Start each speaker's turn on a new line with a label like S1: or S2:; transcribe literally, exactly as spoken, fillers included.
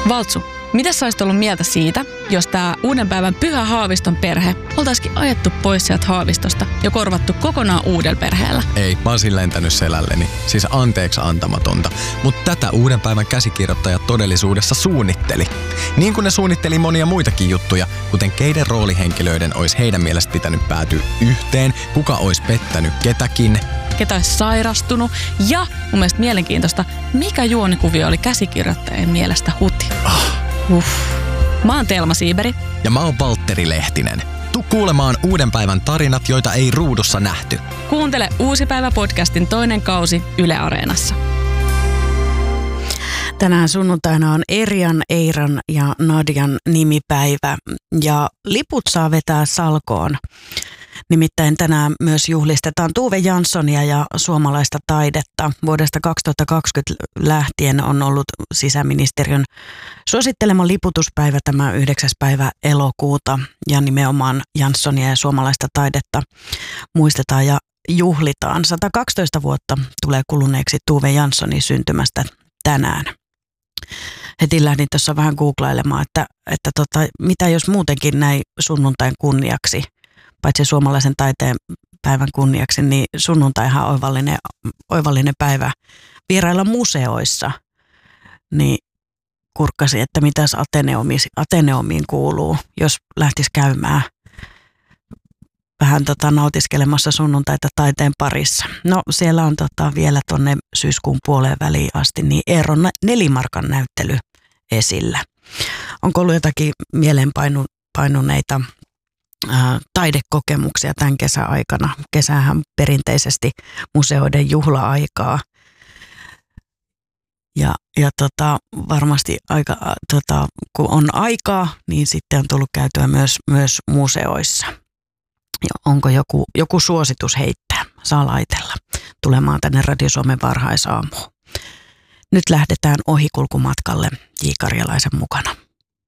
S1: Valtsu, mitä sä olisit ollut mieltä siitä, jos tää uuden päivän Pyhä Haaviston perhe oltaisikin ajettu pois sieltä Haavistosta ja korvattu kokonaan uudella perheellä?
S2: Ei, mä olisin lentänyt selälleni. Siis anteeksi antamatonta. Mutta tätä uuden päivän käsikirjoittajat todellisuudessa suunnitteli. Niin kuin ne suunnitteli monia muitakin juttuja, kuten keiden roolihenkilöiden olisi heidän mielestä pitänyt päätyä yhteen, kuka olisi pettänyt ketäkin,
S1: ketä olisi sairastunut ja mun mielestä mielenkiintoista, mikä juonikuvio oli käsikirjoittajien mielestä huti.
S2: Ah.
S1: Uff. Mä oon Telma Siiberi.
S2: Ja mä oon Valtteri Lehtinen. Tuu kuulemaan uuden päivän tarinat, joita ei ruudussa nähty.
S1: Kuuntele Uusi päivä podcastin toinen kausi Yle Areenassa. Tänään sunnuntaina on Erjan, Eiran ja Nadian nimipäivä ja liput saa vetää salkoon. Nimittäin tänään myös juhlistetaan Tove Janssonia ja suomalaista taidetta. Vuodesta kaksituhattakaksikymmentä lähtien on ollut sisäministeriön suosittelema liputuspäivä tämä yhdeksäs päivä elokuuta. Ja nimenomaan Janssonia ja suomalaista taidetta muistetaan ja juhlitaan. sata kaksitoista vuotta tulee kuluneeksi Tove Janssonin syntymästä tänään. Heti lähdin tuossa vähän googlailemaan, että, että tota, mitä jos muutenkin näin sunnuntain kunniaksi, paitsi suomalaisen taiteen päivän kunniaksi, niin sunnuntaihan on oivallinen, oivallinen päivä vierailla museoissa. Niin kurkkasi, että mitäs Ateneumiin, Ateneumiin kuuluu, jos lähtisi käymään vähän tota nautiskelemassa sunnuntaita taiteen parissa. No siellä on tota vielä tuonne syyskuun puoleen väliin asti niin Eeron nelimarkan näyttely esillä. Onko ollut jotakin mieleenpainuneita ää, taidekokemuksia tämän kesän aikana? Kesähän perinteisesti museoiden juhla-aikaa. Ja, ja tota, varmasti aika, tota, kun on aikaa, niin sitten on tullut käytyä myös, myös museoissa. Ja onko joku, joku suositus heittää? Saa laitella tulemaan tänne Radio Suomen varhaisaamuun. Nyt lähdetään ohikulkumatkalle J. Karjalaisen mukana.